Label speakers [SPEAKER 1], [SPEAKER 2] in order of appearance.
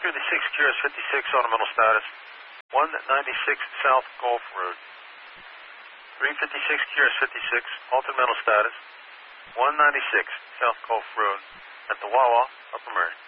[SPEAKER 1] 356 QRS 56 on mental status. 196 South Gulf Road. 356 QRS 56, altered mental status. 196 South Gulf Road at the Wawa, Upper Merion.